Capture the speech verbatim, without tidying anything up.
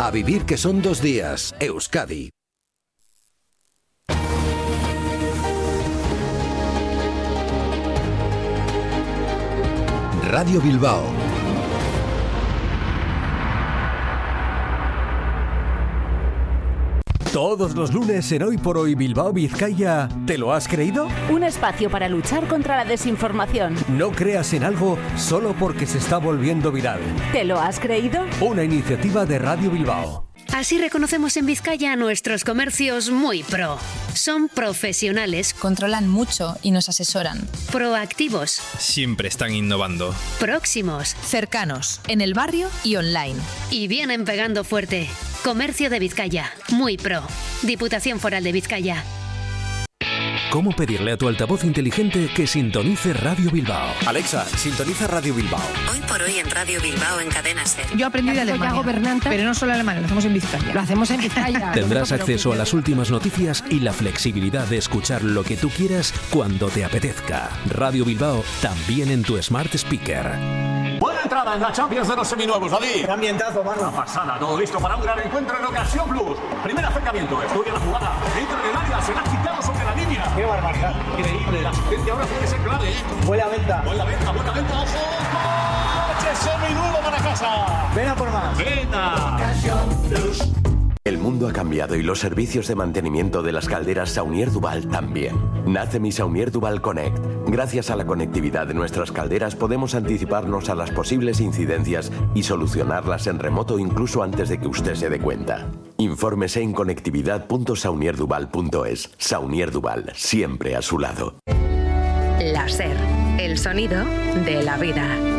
A vivir que son dos días. Euskadi. Radio Bilbao. Todos los lunes en Hoy por Hoy Bilbao Vizcaya, ¿te lo has creído? Un espacio para luchar contra la desinformación. No creas en algo solo porque se está volviendo viral. ¿Te lo has creído? Una iniciativa de Radio Bilbao. Así reconocemos en Vizcaya a nuestros comercios muy pro. Son profesionales. Controlan mucho y nos asesoran. Proactivos. Siempre están innovando. Próximos. Cercanos, en el barrio y online. Y vienen pegando fuerte. Comercio de Vizcaya. Muy pro. Diputación Foral de Vizcaya. ¿Cómo pedirle a tu altavoz inteligente que sintonice Radio Bilbao? Alexa, sintoniza Radio Bilbao. Hoy por hoy en Radio Bilbao en Cadena Ser. Yo aprendí de Alemania, pero no solo alemán, lo hacemos en Vizcaya. Lo hacemos en Vizcaya. Tendrás acceso a las últimas noticias y la flexibilidad de escuchar lo que tú quieras cuando te apetezca. Radio Bilbao, también en tu Smart Speaker. Buena entrada en la Champions de los seminuevos, David. Qué ambientazo, mano. Una pasada, todo listo para un gran encuentro en Ocasión Plus. Primer acercamiento, estudia la jugada. Entra en el área, se la ha quitado sobre la línea. Qué barbaridad. Increíble, la asistencia ahora puede ser clave, ¿eh? Buena venta. Buena venta, buena venta, ojo. ¡Coche seminuevo para casa! Ven a por más. Venga. Ocasión Plus. El mundo ha cambiado y los servicios de mantenimiento de las calderas Saunier Duval también. Nace mi Saunier Duval Connect. Gracias a la conectividad de nuestras calderas podemos anticiparnos a las posibles incidencias y solucionarlas en remoto incluso antes de que usted se dé cuenta. Infórmese en conectividad punto saunier duval punto es. Saunier Duval, siempre a su lado. La Ser, el sonido de la vida.